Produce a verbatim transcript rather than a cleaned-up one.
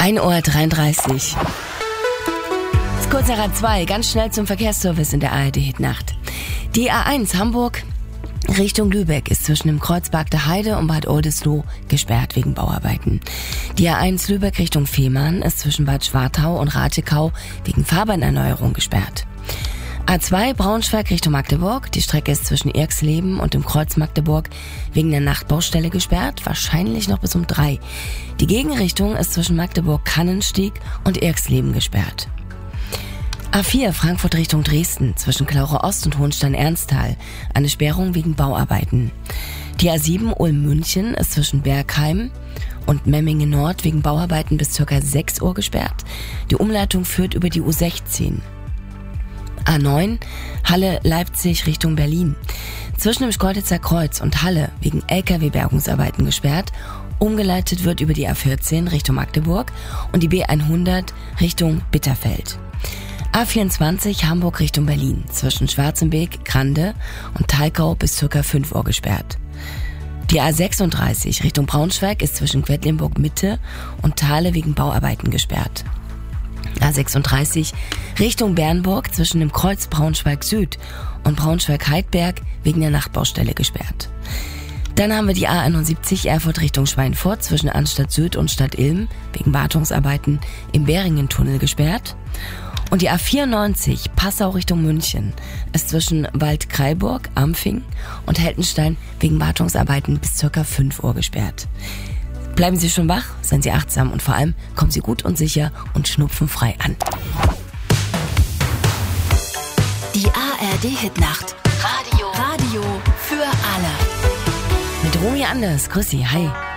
ein Uhr dreiunddreißig. Das ist kurz nach halb zwei, ganz schnell zum Verkehrsservice in der A R D-Hitnacht. Die A eins Hamburg Richtung Lübeck ist zwischen dem Kreuz Bargter Heide und Bad Oldesloe gesperrt wegen Bauarbeiten. Die A eins Lübeck Richtung Fehmarn ist zwischen Bad Schwartau und Ratschekau wegen Fahrbahnerneuerung gesperrt. A zwei Braunschweig Richtung Magdeburg. Die Strecke ist zwischen Irxleben und dem Kreuz Magdeburg wegen der Nachtbaustelle gesperrt, wahrscheinlich noch bis um drei. Die Gegenrichtung ist zwischen Magdeburg-Kannenstieg und Irxleben gesperrt. A vier Frankfurt Richtung Dresden zwischen Klaure Ost und Hohenstein-Ernsthal. Eine Sperrung wegen Bauarbeiten. Die A sieben Ulm-München ist zwischen Bergheim und Memmingen Nord wegen Bauarbeiten bis ca. sechs Uhr gesperrt. Die Umleitung führt über die U sechzehn. A neun Halle-Leipzig Richtung Berlin. Zwischen dem Schkeuditzer Kreuz und Halle wegen L K W-Bergungsarbeiten gesperrt. Umgeleitet wird über die A vierzehn Richtung Magdeburg und die B hundert Richtung Bitterfeld. A vierundzwanzig Hamburg Richtung Berlin. Zwischen Schwarzenbeek, Grande und Thalkau bis ca. fünf Uhr gesperrt. Die A sechsunddreißig Richtung Braunschweig ist zwischen Quedlinburg Mitte und Thale wegen Bauarbeiten gesperrt. A sechsunddreißig Richtung Bernburg zwischen dem Kreuz Braunschweig Süd und Braunschweig-Heidberg wegen der Nachtbaustelle gesperrt. Dann haben wir die A einundsiebzig Erfurt Richtung Schweinfurt zwischen Anstadt Süd und Stadt Ilm wegen Wartungsarbeiten im Beringen-Tunnel gesperrt. Und die A vierundneunzig Passau Richtung München ist zwischen Waldkraiburg, Ampfing und Heltenstein wegen Wartungsarbeiten bis ca. fünf Uhr gesperrt. Bleiben Sie schon wach, seien Sie achtsam und vor allem kommen Sie gut und sicher und schnupfenfrei an. Die A R D-Hitnacht. Radio. Radio für alle. Mit Romy Anders. Grüß Sie. Hi.